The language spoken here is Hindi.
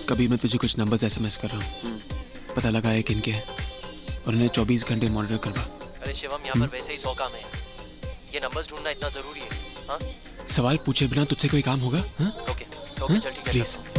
कभी मैं तुझे कुछ नंबर्स एसएमएस कर रहा हूँ, पता लगा है किनके हैं और उन्हें 24 घंटे मॉनिटर करवा। अरे शिवम, यहाँ पर वैसे ही 100 काम है, ये नंबर्स ढूंढना इतना जरूरी है? हाँ, सवाल पूछे बिना तुझसे कोई काम होगा? हाँ? ओके चल ठीक है। प्लीज।